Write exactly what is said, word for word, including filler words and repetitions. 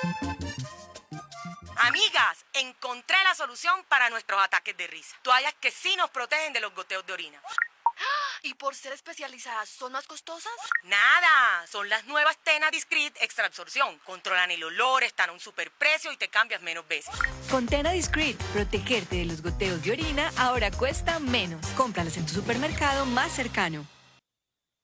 Amigas, encontré la solución para nuestros ataques de risa. Toallas que sí nos protegen de los goteos de orina. ¿Y por ser especializadas son más costosas? Nada, son las nuevas Tena Discreet Extra Absorción. Controlan el olor, están a un superprecio y te cambias menos veces. Con Tena Discreet, protegerte de los goteos de orina ahora cuesta menos. Cómpralas en tu supermercado más cercano.